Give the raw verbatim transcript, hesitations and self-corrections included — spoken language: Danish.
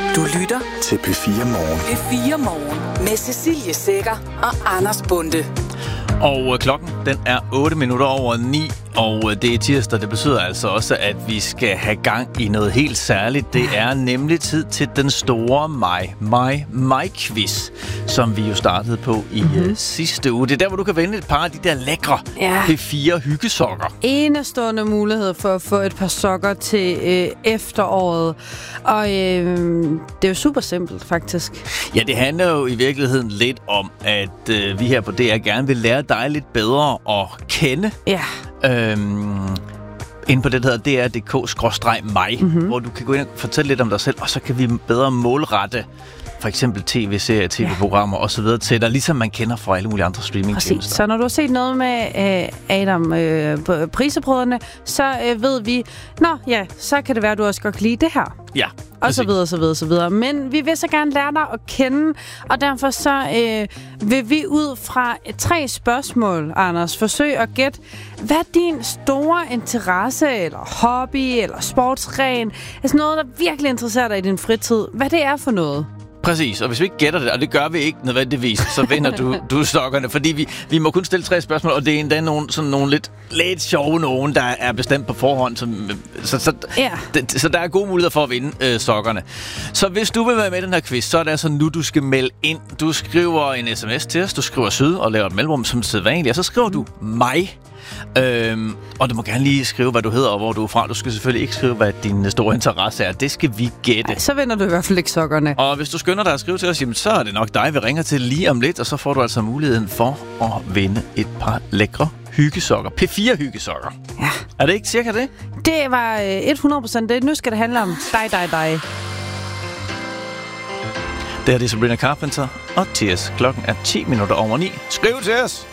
Du lytter til P fire Morgen. P fire Morgen med Cecilie Sækker og Anders Bonde. Og klokken, den er otte minutter over ni, og det er tirsdag. Det betyder altså også, at vi skal have gang i noget helt særligt. Det er nemlig tid til den store mig, mig, mig-quiz, som vi jo startede på i mm-hmm. sidste uge. Det er der, hvor du kan vinde et par af de der lækre ja. P fire hyggesokker. Enestående mulighed for at få et par sokker til øh, efteråret. Og øh, det er jo super simpelt, faktisk. Ja, det handler jo i virkeligheden lidt om, at øh, vi her på D R gerne vil lære dig lidt bedre at kende. Ja. Øhm, inde på det, der hedder D R punktum d k skråstreg mig, mm-hmm. hvor du kan gå ind og fortælle lidt om dig selv, og så kan vi bedre målrette for eksempel tv-serier, tv-programmer ja. osv. til dig, ligesom man kender fra alle mulige andre streamingtjenester. Præcis. Så når du har set noget med øh, Adam øh, på Prisebrødrene, så øh, ved vi, nå ja, så kan det være, at du også godt kan lide det her. Ja. Og så videre, så videre, så videre. Men vi vil så gerne lære dig at kende, og derfor så øh, vil vi ud fra tre spørgsmål, Anders, forsøge at gætte, hvad din store interesse, eller hobby, eller sportsgren, altså noget, der virkelig interesserer dig i din fritid, hvad det er for noget. Præcis, og hvis vi ikke gætter det, og det gør vi ikke nødvendigvis, så vinder du, du sokkerne, fordi vi, vi må kun stille tre spørgsmål, og det er endda nogle, sådan nogle lidt, lidt sjove nogen, der er bestemt på forhånd, som, så, så, ja. d- så der er gode muligheder for at vinde øh, sokkerne. Så hvis du vil være med i den her quiz, så er det altså nu, du skal melde ind. Du skriver en sms til os, du skriver syd og laver et mellemrum som sædvanligt, og så skriver du mig. Øhm, og du må gerne lige skrive, hvad du hedder og hvor du er fra. Du skal selvfølgelig ikke skrive, hvad din store interesse er. Det skal vi gætte. Ej, så vinder du i hvert fald ikke sokkerne. Og hvis du skynder dig at skrive til os, jamen, så er det nok dig, vi ringer til lige om lidt. Og så får du altså muligheden for at vinde et par lækre hyggesokker. P fire hyggesokker. Ja. Er det ikke cirka det? Det var hundrede procent det. Nu skal det handle om dig, dig, dig. Det her er Sabrina Carpenter og T S. Klokken er ti minutter over ni. Skriv til os!